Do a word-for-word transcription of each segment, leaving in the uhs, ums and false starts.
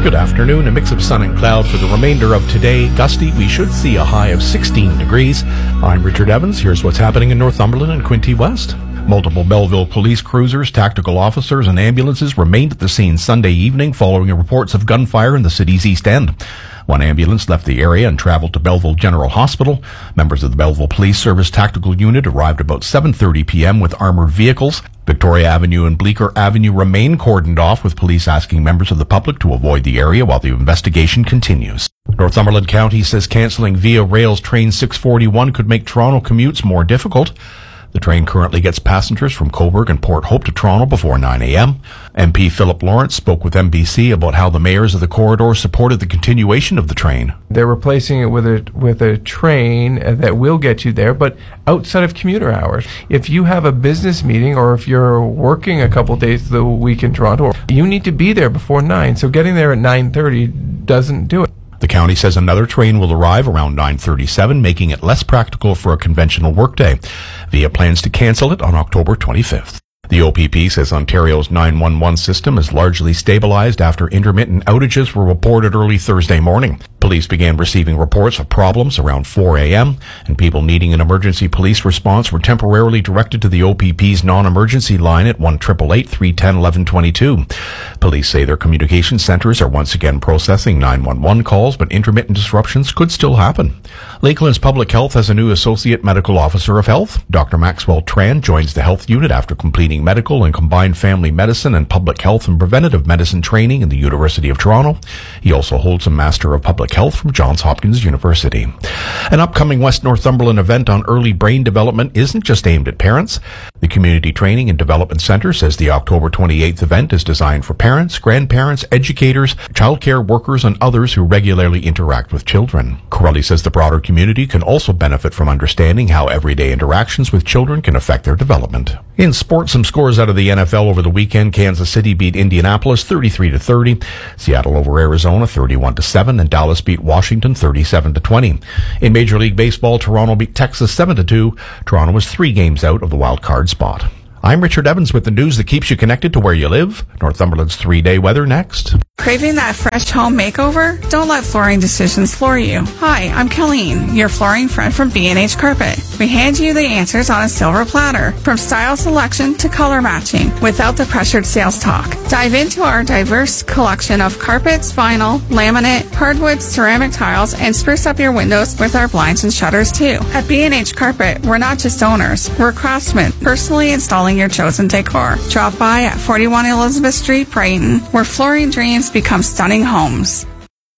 Good afternoon. A mix of sun and cloud for the remainder of today. Gusty, we should see a high of sixteen degrees. I'm Richard Evans. Here's what's happening in Northumberland and Quinte West. Multiple Belleville police cruisers, tactical officers, and ambulances remained at the scene Sunday evening following reports of gunfire in the city's east end. One ambulance left the area and traveled to Belleville General Hospital. Members of the Belleville Police Service Tactical Unit arrived about seven thirty p.m. with armored vehicles. Victoria Avenue and Bleecker Avenue remain cordoned off, with police asking members of the public to avoid the area while the investigation continues. Northumberland County says cancelling Via Rail's Train six forty-one could make Toronto commutes more difficult. The train currently gets passengers from Cobourg and Port Hope to Toronto before nine a.m. M P Philip Lawrence spoke with N B C about how the mayors of the corridor supported the continuation of the train. They're replacing it with a with a train that will get you there, but outside of commuter hours. If you have a business meeting or if you're working a couple days of the week in Toronto, you need to be there before nine. So getting there at nine thirty doesn't do it. The county says another train will arrive around nine thirty-seven, making it less practical for a conventional workday. Via plans to cancel it on October twenty-fifth. The O P P says Ontario's nine one one system is largely stabilized after intermittent outages were reported early Thursday morning. Police began receiving reports of problems around four a.m., and people needing an emergency police response were temporarily directed to the O P P's non-emergency line at one eight eight eight, three one zero, one one two two. Police say their communication centers are once again processing nine one one calls, but intermittent disruptions could still happen. Lakeland's Public Health has a new Associate Medical Officer of Health. Doctor Maxwell Tran joins the health unit after completing medical and combined family medicine and public health and preventative medicine training in the University of Toronto. He also holds a Master of Public Health from Johns Hopkins University. An upcoming West Northumberland event on early brain development isn't just aimed at parents. The Community Training and Development Centre says the October twenty-eighth event is designed for parents, grandparents, educators, childcare workers, and others who regularly interact with children. Corelli says the broader community can also benefit from understanding how everyday interactions with children can affect their development. In sports, some scores out of the N F L over the weekend. Kansas City beat Indianapolis thirty-three to thirty. Seattle over Arizona thirty-one to seven, and Dallas beat Washington thirty-seven to twenty. In Major League Baseball, Toronto beat Texas seven to two. Toronto was three games out of the wild card spot. I'm Richard Evans with the news that keeps you connected to where you live. Northumberland's three-day weather next. Craving that fresh home makeover? Don't let Flooring Decisions floor you. Hi, I'm Colleen, your flooring friend from B and H Carpet. We hand you the answers on a silver platter, from style selection to color matching, without the pressured sales talk. Dive into our diverse collection of carpets, vinyl, laminate, hardwood, ceramic tiles, and spruce up your windows with our blinds and shutters too. At B and H Carpet, we're not just owners, we're craftsmen, personally installing your chosen decor. Drop by at forty-one Elizabeth Street, Brighton, where flooring dreams become stunning homes.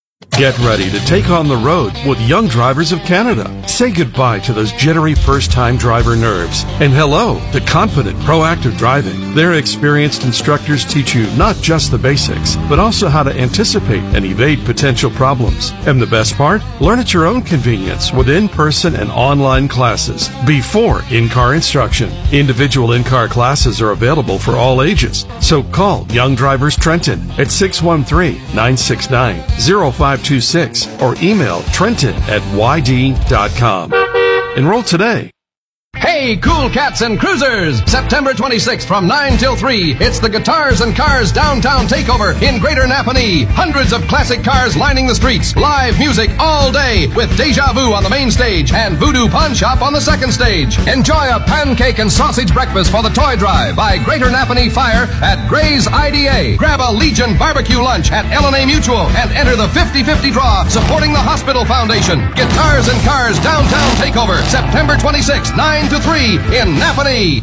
Get ready to take on the road with Young Drivers of Canada. Say goodbye to those jittery first-time driver nerves and hello to confident, proactive driving. Their experienced instructors teach you not just the basics, but also how to anticipate and evade potential problems. And the best part? Learn at your own convenience with in-person and online classes before in-car instruction. Individual in-car classes are available for all ages. So call Young Drivers Trenton at six one three, nine six nine, zero five two six or email Trenton at y d dot com. Enroll today. Hey, cool cats and cruisers! September twenty-sixth from nine till three, it's the Guitars and Cars Downtown Takeover in Greater Napanee. Hundreds of classic cars lining the streets, live music all day with Deja Vu on the main stage and Voodoo Pawn Shop on the second stage. Enjoy a pancake and sausage breakfast for the toy drive by Greater Napanee Fire at Gray's I D A. Grab a Legion barbecue lunch at L and A Mutual and enter the fifty-fifty draw supporting the Hospital Foundation. Guitars and Cars Downtown Takeover, September twenty-sixth, nine to three in Napanee.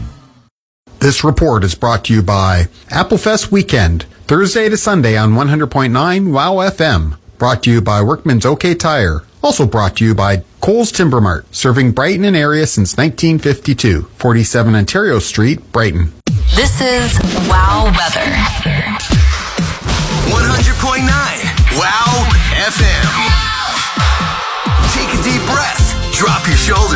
This report is brought to you by Applefest Weekend, Thursday to Sunday on one hundred point nine WOW F M. Brought to you by Workman's OK Tire. Also brought to you by Coles Timber Mart, serving Brighton and area since nineteen fifty-two. forty-seven Ontario Street, Brighton. This is WOW Weather. one hundred point nine WOW F M. Take a deep breath. Drop your shoulders.